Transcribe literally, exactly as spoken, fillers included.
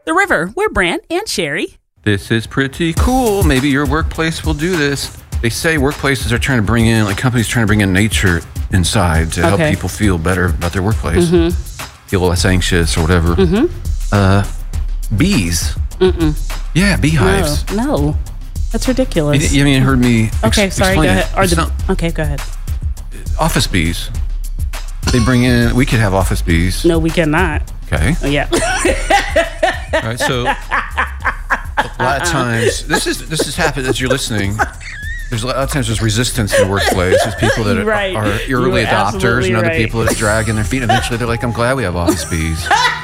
The River. We're Brant and Sherry. This is pretty cool. Maybe your workplace will do this. They say workplaces are trying to bring in, like companies trying to bring in nature inside to Okay. help people feel better about their workplace. Mm-hmm. Feel less anxious or whatever. Mm-hmm. Uh, bees. Mm-mm. Yeah, beehives. No, no. That's ridiculous. You, you haven't heard me ex- okay, sorry, go explain ahead. it. Or It's the, not- okay, go ahead. office bees. They bring in, we could have office bees. No, we cannot. Okay. Oh, yeah. All right, so a lot of times, this is this has happened as you're listening. There's a lot of times there's resistance in the workplace. There's people that Right. are, are You early were adopters absolutely and other right. people that are dragging their feet. Eventually, they're like, I'm glad we have office bees.